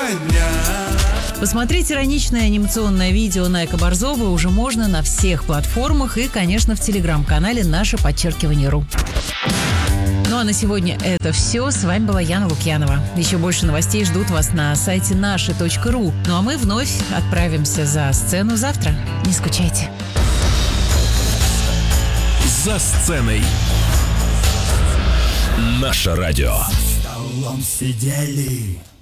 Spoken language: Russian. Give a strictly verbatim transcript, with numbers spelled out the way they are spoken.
Посмотреть ироничное анимационное видео Найка Борзова уже можно на всех платформах и, конечно, в телеграм-канале «Наше подчеркивание РУ». Ну а на сегодня это все. С вами была Яна Лукьянова. Еще больше новостей ждут вас на сайте наше точка ру. Ну а мы вновь отправимся за сцену завтра. Не скучайте. За сценой. Наше радио. За столом сидели